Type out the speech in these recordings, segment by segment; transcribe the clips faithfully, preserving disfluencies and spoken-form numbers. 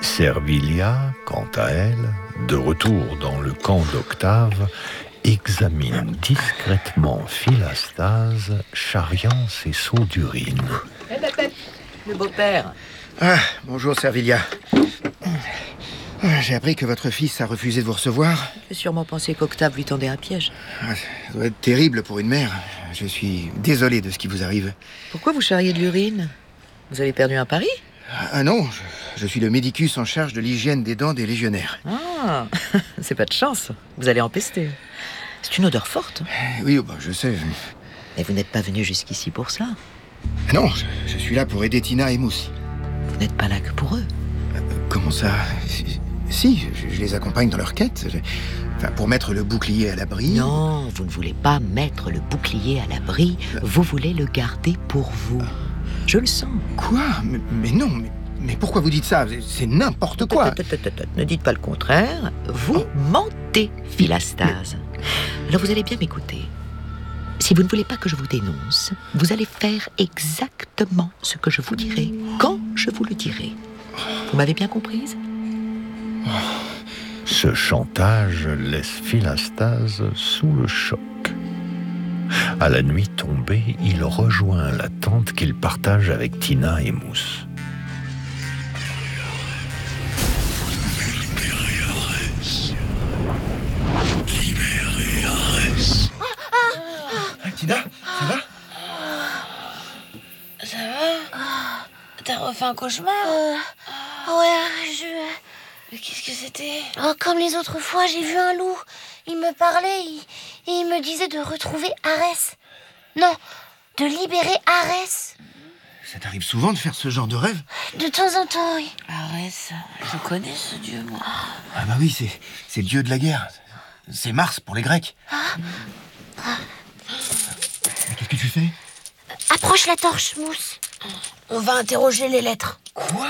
Servilia, quant à elle, de retour dans le camp d'Octave, examine discrètement Philastase charriant ses seaux d'urine. Hé, hey, hey, le beau-père. Ah, bonjour Servilia. J'ai appris que votre fils a refusé de vous recevoir. J'ai sûrement pensé qu'Octave lui tendait un piège. Ah, ça doit être terrible pour une mère. Je suis désolé de ce qui vous arrive. Pourquoi vous charriez de l'urine? Vous avez perdu un pari? Ah non, je, je suis le médicus en charge de l'hygiène des dents des légionnaires. Ah, c'est pas de chance. Vous allez empester. C'est une odeur forte. Oui, bah, je sais. Mais vous n'êtes pas venu jusqu'ici pour ça. Non, je, je suis là pour aider Tina et Mousse. Vous n'êtes pas là que pour eux. Euh, comment ça? Si, si je, je les accompagne dans leur quête. Je, enfin, pour mettre le bouclier à l'abri. Non, vous ne voulez pas mettre le bouclier à l'abri. Euh... Vous voulez le garder pour vous. Euh... Je le sens. Quoi? mais, mais non, mais, mais pourquoi vous dites ça? C'est n'importe quoi. Ne dites pas le contraire. Vous oh. mentez, Philastase. Mais... Alors vous allez bien m'écouter. Si vous ne voulez pas que je vous dénonce, vous allez faire exactement ce que je vous dirai, quand je vous le dirai. Vous m'avez bien comprise? Ce chantage laisse Philastase sous le choc. À la nuit tombée, il rejoint la tente qu'il partage avec Tina et Mousse. Libérez Arès. Libérez Arès. Ah, Tina, ça va? Ça va? T'as refait un cauchemar? euh, Ouais, je... Qu'est-ce que c'était? Oh, comme les autres fois, j'ai vu un loup. Il me parlait il... et il me disait de retrouver Arès. Non, de libérer Arès. Ça t'arrive souvent de faire ce genre de rêve? De temps en temps, oui. Arès, je connais ce dieu, moi. Ah bah oui, c'est, c'est le dieu de la guerre. C'est Mars pour les Grecs. Ah. Ah. Qu'est-ce que tu fais? Approche la torche, Mousse. On va interroger les lettres. Quoi?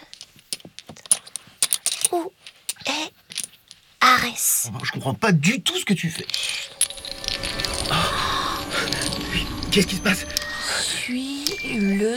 Où est Arès? Je comprends pas du tout ce que tu fais. Oh. Qu'est-ce qui se passe? Suis le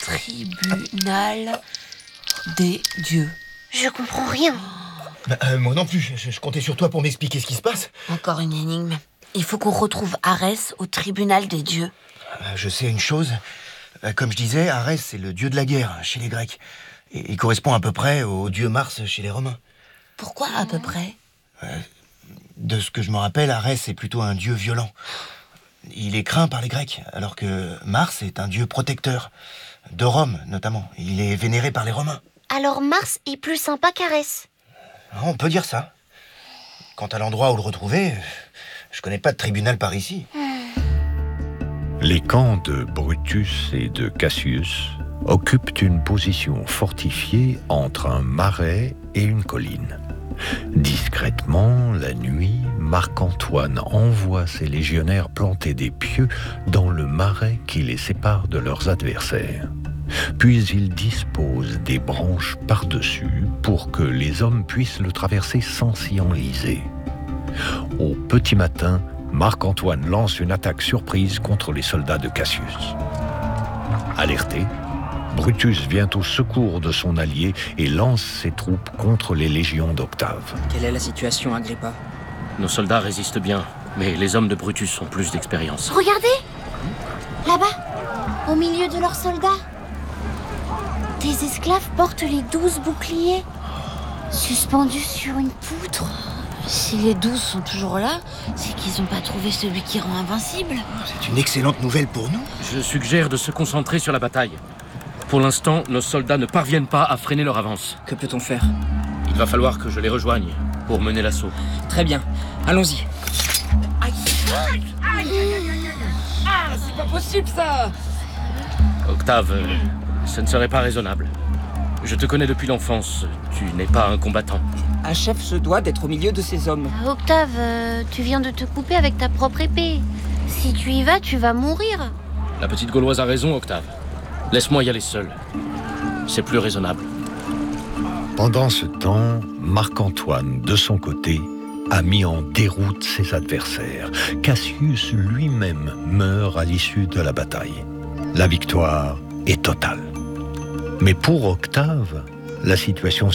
tribunal des dieux. Je comprends rien. Bah, euh, moi non plus, je, je comptais sur toi pour m'expliquer ce qui se passe. Encore une énigme. Il faut qu'on retrouve Arès au tribunal des dieux. Euh, je sais une chose. Euh, comme je disais, Arès, c'est le dieu de la guerre chez les Grecs. Et il correspond à peu près au dieu Mars chez les Romains. Pourquoi à peu près? euh, De ce que je me rappelle, Arès est plutôt un dieu violent. Il est craint par les Grecs, alors que Mars est un dieu protecteur. De Rome, notamment. Il est vénéré par les Romains. Alors Mars est plus sympa qu'Arès? On peut dire ça. Quant à l'endroit où le retrouver, je connais pas de tribunal par ici. Les camps de Brutus et de Cassius occupent une position fortifiée entre un marais et une colline. Discrètement, la nuit, Marc-Antoine envoie ses légionnaires planter des pieux dans le marais qui les sépare de leurs adversaires. Puis il dispose des branches par-dessus pour que les hommes puissent le traverser sans s'y enliser. Au petit matin, Marc-Antoine lance une attaque surprise contre les soldats de Cassius. Alerté, Brutus vient au secours de son allié et lance ses troupes contre les légions d'Octave. Quelle est la situation, Agrippa? Nos soldats résistent bien, mais les hommes de Brutus ont plus d'expérience. Regardez! Là-bas, au milieu de leurs soldats, des esclaves portent les douze boucliers, suspendus sur une poutre. Si les douze sont toujours là, c'est qu'ils n'ont pas trouvé celui qui rend invincible. C'est une excellente nouvelle pour nous. Je suggère de se concentrer sur la bataille. Pour l'instant, nos soldats ne parviennent pas à freiner leur avance. Que peut-on faire? Il va falloir que je les rejoigne pour mener l'assaut. Très bien, allons-y. Aïe! Aïe! Ah, c'est pas possible ça! Octave, euh, ce ne serait pas raisonnable. Je te connais depuis l'enfance, tu n'es pas un combattant. Un chef se doit d'être au milieu de ses hommes. Octave, euh, tu viens de te couper avec ta propre épée. Si tu y vas, tu vas mourir. La petite Gauloise a raison, Octave. Laisse-moi y aller seul. C'est plus raisonnable. Pendant ce temps, Marc-Antoine, de son côté, a mis en déroute ses adversaires. Cassius lui-même meurt à l'issue de la bataille. La victoire est totale. Mais pour Octave, la situation